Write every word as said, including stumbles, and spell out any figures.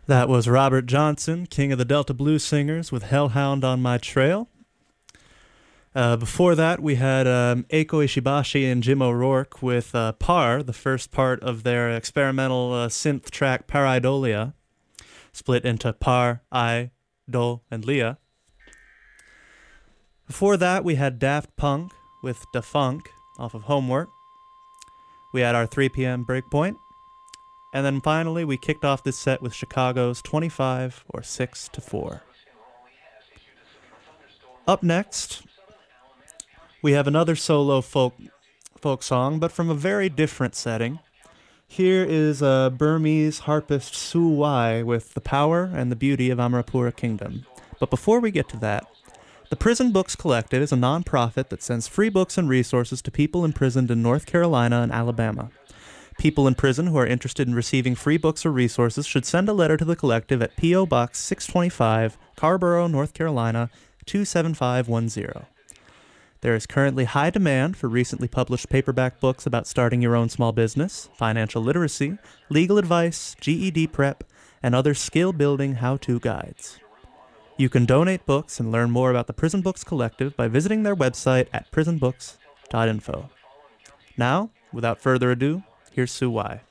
That was Robert Johnson, king of the Delta Blues Singers, with Hellhound on My Trail. Uh, before that, we had um, Eiko Ishibashi and Jim O'Rourke with uh, Par, the first part of their experimental uh, synth track Pareidolia, split into Par, I, Do, and Leah. Before that, we had Daft Punk with Da Funk off of Homework. We had our three p.m. breakpoint. And then finally, we kicked off this set with Chicago's twenty-five or six to four. Up next, we have another solo folk folk song, but from a very different setting. Here is a Burmese harpist Su Wai with The Power and the Beauty of Amarapura Kingdom. But before we get to that, the Prison Books Collective is a non-profit that sends free books and resources to people imprisoned in North Carolina and Alabama. People in prison who are interested in receiving free books or resources should send a letter to the collective at P O. Box six twenty-five, Carborough, North Carolina, two seven five one zero. There is currently high demand for recently published paperback books about starting your own small business, financial literacy, legal advice, G E D prep, and other skill-building how-to guides. You can donate books and learn more about the Prison Books Collective by visiting their website at prison books dot info. Now, without further ado, here's Su Wai.